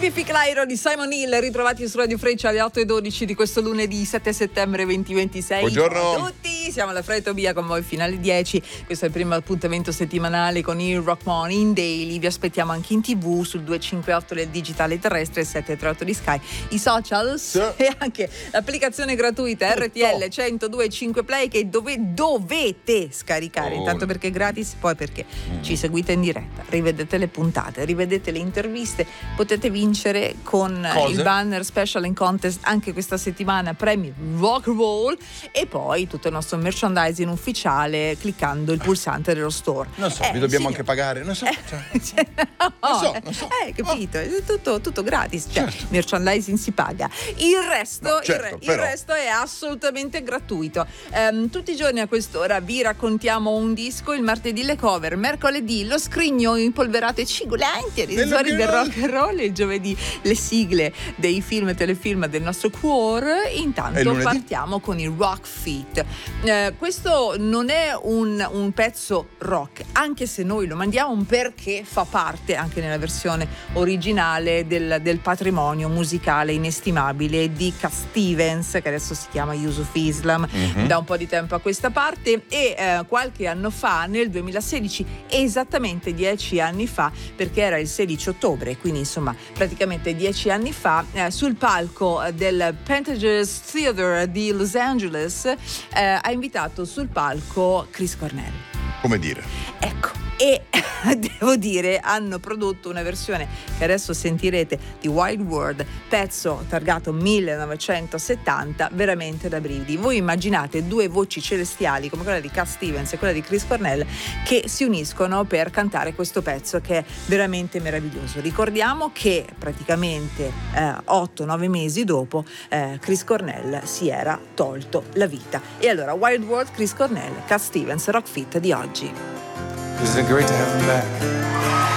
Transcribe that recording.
Terrific Lyro di Simon Hill, ritrovati su Radio Freccia alle 8:12 di questo lunedì 7 settembre 2026. Buongiorno a tutti, siamo alla Fred Tobia con voi fino alle 10. Questo è il primo appuntamento settimanale con il Rock Morning Daily. Vi aspettiamo anche in TV sul 258 del digitale terrestre, il 738 di Sky, i socials e anche l'applicazione gratuita RTL 102.5 Play che dovete scaricare, intanto perché è gratis, poi perché ci seguite in diretta, rivedete le puntate, rivedete le interviste, potete vincere con il banner special in contest anche questa settimana, premi rock roll, e poi tutto il nostro merchandising ufficiale cliccando il pulsante dello store. Non so, vi dobbiamo anche pagare, non so. Non so. Capito? È tutto gratis, cioè merchandising si paga. Il resto, il resto è assolutamente gratuito. Tutti i giorni a quest'ora vi raccontiamo un disco, il martedì le cover, mercoledì lo scrigno impolverato e cigolante ai risori del rock and roll, il giovedì le sigle dei film e telefilm del nostro cuore. Intanto partiamo con il Rock Feat. Questo non è un pezzo rock, anche se noi lo mandiamo perché fa parte anche nella versione originale del patrimonio musicale inestimabile di Cat Stevens, che adesso si chiama Yusuf Islam, da un po' di tempo a questa parte, e qualche anno fa, nel 2016, esattamente 10 anni fa, perché era il 16 ottobre, quindi insomma praticamente 10 anni fa, sul palco del Pantages Theater di Los Angeles ha invitato sul palco Chris Cornell. Come dire? Ecco, e devo dire hanno prodotto una versione che adesso sentirete di Wild World, pezzo targato 1970, veramente da brividi. Voi immaginate due voci celestiali come quella di Cat Stevens e quella di Chris Cornell che si uniscono per cantare questo pezzo che è veramente meraviglioso. Ricordiamo che praticamente 8-9 mesi dopo Chris Cornell si era tolto la vita. E allora Wild World, Chris Cornell, Cat Stevens, Rock Fit di oggi. Is it great to have him back?